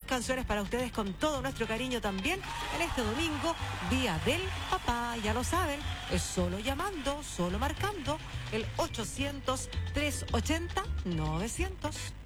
canciones para ustedes con todo nuestro cariño también en este domingo, Día del Papá. Ya lo saben, es solo llamando, solo marcando el 800-380-900.